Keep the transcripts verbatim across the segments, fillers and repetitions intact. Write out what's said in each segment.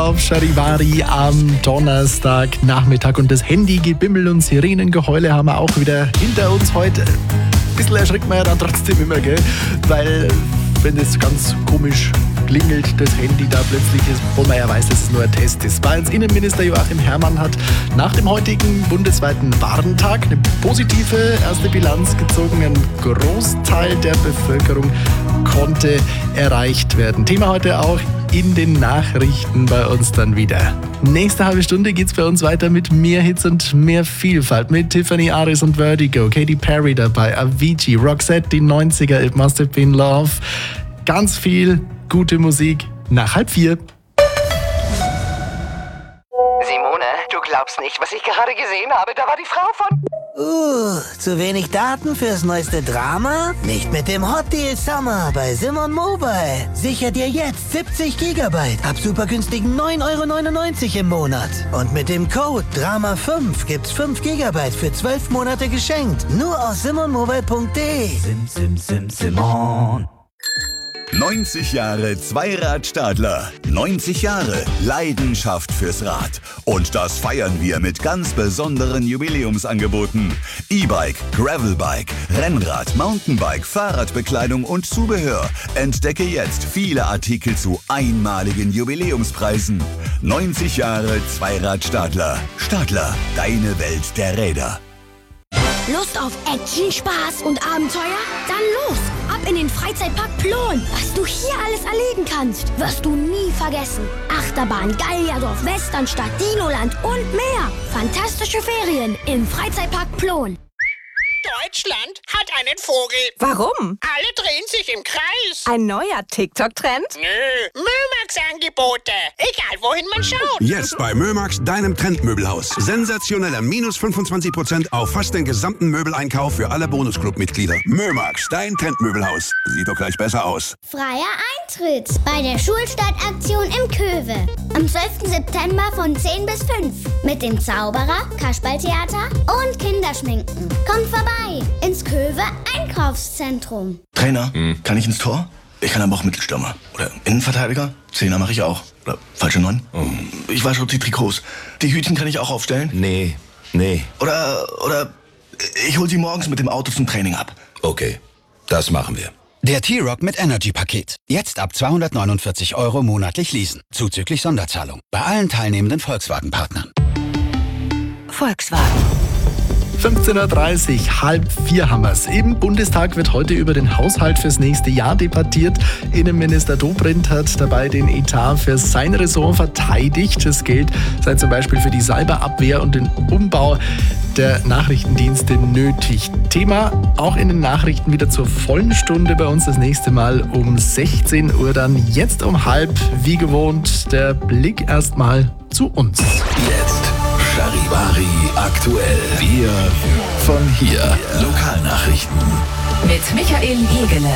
auf Charivari am Donnerstagnachmittag und das Handygebimmel und Sirenengeheule haben wir auch wieder hinter uns heute. Ein bisschen erschreckt man ja dann trotzdem immer, gell? Weil wenn es ganz komisch klingelt, das Handy da plötzlich ist, wo man ja weiß, dass es nur ein Test ist. Bayerns Innenminister Joachim Herrmann hat nach dem heutigen bundesweiten Warentag eine positive erste Bilanz gezogen. Ein Großteil der Bevölkerung konnte erreicht werden. Thema heute auch in den Nachrichten bei uns dann wieder. Nächste halbe Stunde geht's bei uns weiter mit mehr Hits und mehr Vielfalt. Mit Tiffany Aris und Vertigo, Katy Perry dabei, Avicii, Roxette, die neunziger, It Must Have Been Love. Ganz viel gute Musik nach halb vier. Simone, du glaubst nicht, was ich gerade gesehen habe. Da war die Frau von... Uh, zu wenig Daten fürs neueste Drama? Nicht mit dem Hot Deal Summer bei Simon Mobile. Sicher dir jetzt siebzig Gigabyte ab super günstigen neun Euro neunundneunzig im Monat. Und mit dem Code Drama fünf gibt's fünf Gigabyte für zwölf Monate geschenkt. Nur auf simon mobile punkt de. Sim, sim, sim, Simon. neunzig Jahre Zweirad-Stadler. neunzig Jahre Leidenschaft fürs Rad. Und das feiern wir mit ganz besonderen Jubiläumsangeboten. E-Bike, Gravelbike, Rennrad, Mountainbike, Fahrradbekleidung und Zubehör. Entdecke jetzt viele Artikel zu einmaligen Jubiläumspreisen. neunzig Jahre Zweirad-Stadler. Stadler, deine Welt der Räder. Lust auf Action, Spaß und Abenteuer? Dann los! Ab in den Freizeitpark Plon. Was du hier alles erleben kannst, wirst du nie vergessen. Achterbahn, Gallierdorf, Westernstadt, Dinoland und mehr. Fantastische Ferien im Freizeitpark Plon. Deutschland hat einen Vogel. Warum? Alle drehen sich im Kreis. Ein neuer TikTok-Trend? Nö, Mömax-Angebote. Egal, wohin man schaut. Jetzt bei Mömax, deinem Trendmöbelhaus. Sensationeller minus fünfundzwanzig Prozent auf fast den gesamten Möbeleinkauf für alle Bonusclub-Mitglieder. Mömax, dein Trendmöbelhaus. Sieht doch gleich besser aus. Freier Eintritt bei der Schulstartaktion im Köwe. Am zwölften September von zehn bis fünf. Mit dem Zauberer, Kasperltheater und Kinderschminken. Kommt vorbei ins Köwe Einkaufszentrum. Trainer, hm. kann ich ins Tor? Ich kann aber auch Mittelstürmer. Oder Innenverteidiger? Zehner mache ich auch. Oder falsche Neun? Oh. Ich wasche die Trikots. Die Hütchen kann ich auch aufstellen? Nee, nee. Oder, oder ich hol sie morgens mit dem Auto zum Training ab. Okay, das machen wir. Der T-Rock mit Energy-Paket. Jetzt ab zweihundertneunundvierzig Euro monatlich leasen. Zuzüglich Sonderzahlung. Bei allen teilnehmenden Volkswagen-Partnern. Volkswagen. fünfzehn Uhr dreißig, halb vier haben wir's. Im Bundestag wird heute über den Haushalt fürs nächste Jahr debattiert. Innenminister Dobrindt hat dabei den Etat für sein Ressort verteidigt. Das Geld sei zum Beispiel für die Cyberabwehr und den Umbau der Nachrichtendienste nötig. Thema auch in den Nachrichten wieder zur vollen Stunde bei uns das nächste Mal um sechzehn Uhr dann. Jetzt um halb, wie gewohnt, der Blick erstmal zu uns. Jetzt Charivari aktuell. Wir von hier. Lokalnachrichten. Mit Michael Hegele.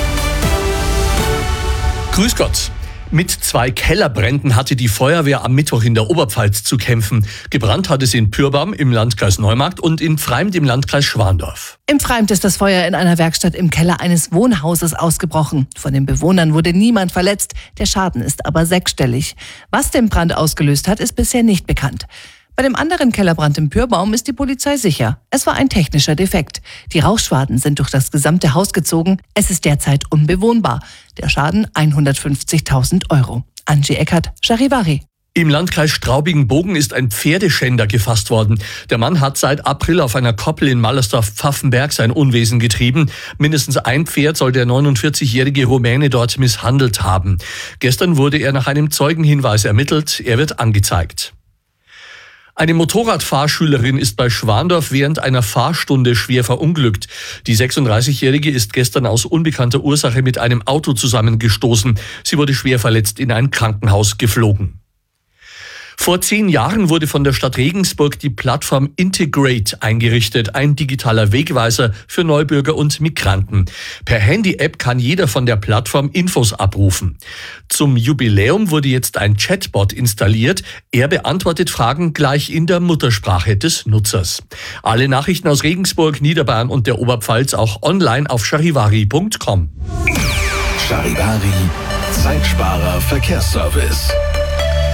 Grüß Gott. Mit zwei Kellerbränden hatte die Feuerwehr am Mittwoch in der Oberpfalz zu kämpfen. Gebrannt hat es in Pürbam im Landkreis Neumarkt und in Pfreimt im Landkreis Schwandorf. Im Pfreimt ist das Feuer in einer Werkstatt im Keller eines Wohnhauses ausgebrochen. Von den Bewohnern wurde niemand verletzt, der Schaden ist aber sechsstellig. Was den Brand ausgelöst hat, ist bisher nicht bekannt. Bei dem anderen Kellerbrand im Pürbaum ist die Polizei sicher. Es war ein technischer Defekt. Die Rauchschwaden sind durch das gesamte Haus gezogen. Es ist derzeit unbewohnbar. Der Schaden hundertfünfzigtausend Euro. Angie Eckert, Charivari. Im Landkreis Straubing-Bogen ist ein Pferdeschänder gefasst worden. Der Mann hat seit April auf einer Koppel in Mallersdorf-Pfaffenberg sein Unwesen getrieben. Mindestens ein Pferd soll der neunundvierzigjährige Rumäne dort misshandelt haben. Gestern wurde er nach einem Zeugenhinweis ermittelt. Er wird angezeigt. Eine Motorradfahrschülerin ist bei Schwandorf während einer Fahrstunde schwer verunglückt. Die sechsunddreißigjährige ist gestern aus unbekannter Ursache mit einem Auto zusammengestoßen. Sie wurde schwer verletzt in ein Krankenhaus geflogen. Vor zehn Jahren wurde von der Stadt Regensburg die Plattform Integrate eingerichtet, ein digitaler Wegweiser für Neubürger und Migranten. Per Handy-App kann jeder von der Plattform Infos abrufen. Zum Jubiläum wurde jetzt ein Chatbot installiert. Er beantwortet Fragen gleich in der Muttersprache des Nutzers. Alle Nachrichten aus Regensburg, Niederbayern und der Oberpfalz auch online auf charivari punkt com. Charivari, Zeitsparer Verkehrsservice.